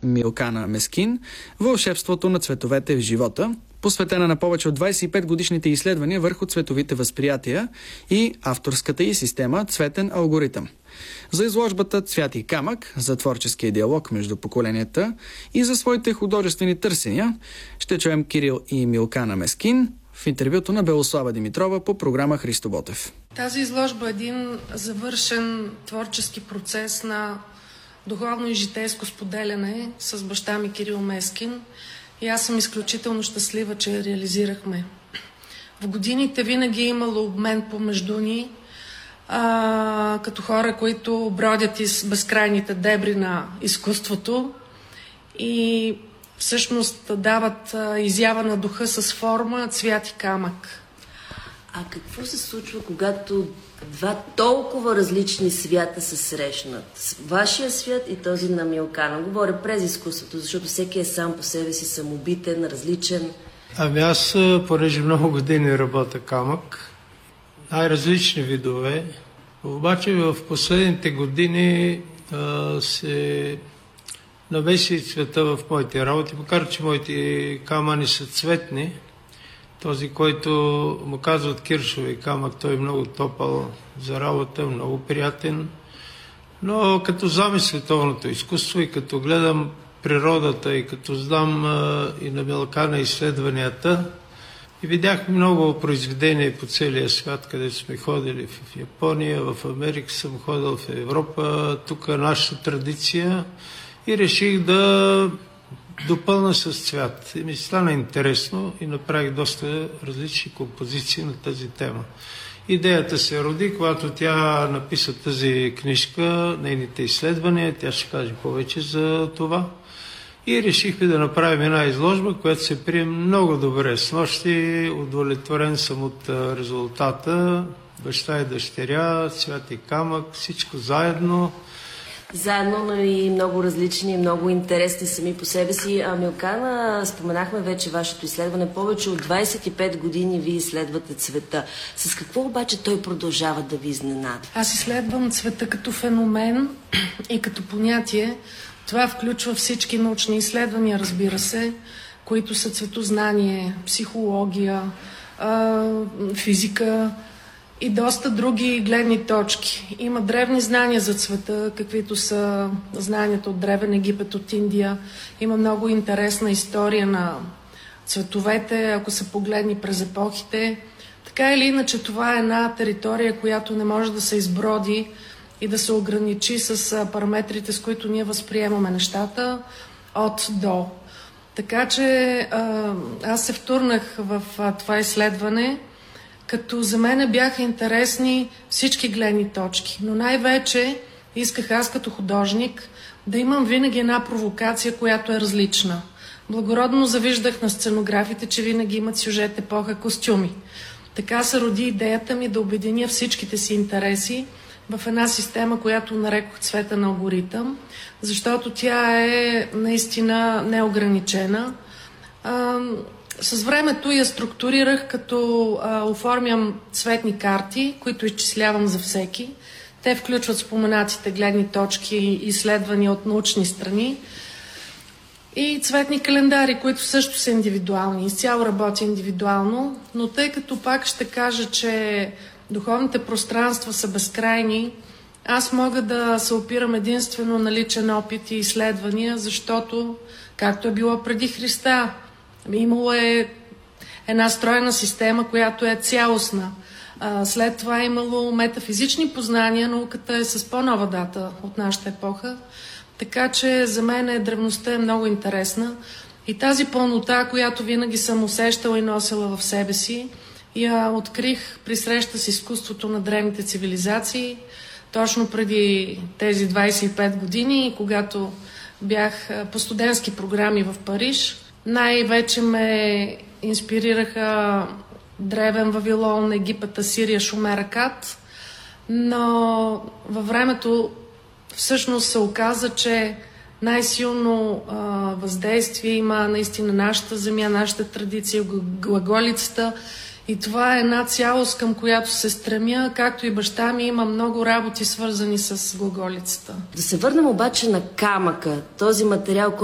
Милкана Мескин «Вълшебството на цветовете в живота», посветена на повече от 25 годишните изследвания върху цветовите възприятия и авторската й система «Цветен алгоритъм». За изложбата «Цвят и камък», за творческия диалог между поколенията и за своите художествени търсения ще чуем Кирил и Милкана Мескин в интервюто на Белослава Димитрова по програма Христо Ботев. Тази изложба е един завършен творчески процес на духовно и житейско споделяне с баща ми Кирил Мескин и аз съм изключително щастлива, че я реализирахме. В годините винаги е имало обмен помежду ни, като хора, които бродят из безкрайните дебри на изкуството и всъщност дават изява на духа с форма, цвят и камък. А какво се случва, когато два толкова различни свята се срещнат? Вашия свят и този на Милкана. Говоря през изкуството, защото всеки е сам по себе си самобитен, различен. Ами аз, понеже много години работя камък, най-различни видове, обаче в последните години се навеси цвета в моите работи, макар че моите камъни са цветни. Този, който му казват киршови камък, той е много топъл за работа, много приятен. Но като знам и световното изкуство и като гледам природата и като знам и на Милкана изследванията, и видях много произведения по целия свят, където сме ходили в Япония, в Америка съм ходил, в Европа, тук е нашата традиция и реших да допълна с цвят. И ми стана интересно и направих доста различни композиции на тази тема. Идеята се роди, когато тя написа тази книжка, нейните изследвания, тя ще каже повече за това. И решихме да направим една изложба, която се прие много добре. Снощи удовлетворен съм от резултата. Баща и дъщеря, цвят и камък, всичко заедно. Заедно, но и много различни, много интересни сами по себе си. Милкана, споменахме вече вашето изследване. Повече от 25 години вие изследвате цвета. С какво обаче той продължава да ви изненада? Аз изследвам цвета като феномен и като понятие. Това включва всички научни изследвания, разбира се, които са цветознание, психология, физика и доста други гледни точки. Има древни знания за цвета, каквито са знанията от Древен Египет, от Индия. Има много интересна история на цветовете, ако се погледни през епохите. Така или иначе, това е една територия, която не може да се изброди и да се ограничи с параметрите, с които ние възприемаме нещата от до. Така че аз се втурнах в това изследване, като за мен бяха интересни всички гледни точки. Но най-вече исках аз като художник да имам винаги една провокация, която е различна. Благородно завиждах на сценографите, че винаги имат сюжет, епоха, костюми. Така се роди идеята ми да обединя всичките си интереси в една система, която нарекох цветен алгоритъм, защото тя е наистина неограничена. С времето я структурирах, като оформям цветни карти, които изчислявам за всеки. Те включват споменатите гледни точки и изследвания от научни страни и цветни календари, които също са индивидуални. Изцяло работя индивидуално, но тъй като пак ще кажа, че духовните пространства са безкрайни, аз мога да се опирам единствено на личен опит и изследвания, защото, както е било преди Христа, имало е една стройна система, която е цялостна. След това е имало метафизични познания, науката е с по-нова дата от нашата епоха, така че за мен древността е много интересна и тази пълнота, която винаги съм усещала и носила в себе си, я открих при среща с изкуството на древните цивилизации, точно преди тези 25 години, когато бях по студентски програми в Париж. Най-вече ме инспирираха древен Вавилон, Египет, Асирия, Шумер, Акад, но във времето всъщност се оказа, че най-силно въздействие има наистина нашата земя, нашата традиция, глаголицата. И това е една цялост, към която се стремя, както и баща ми има много работи, свързани с глаголицата. Да се върнем обаче на камъка, този материал,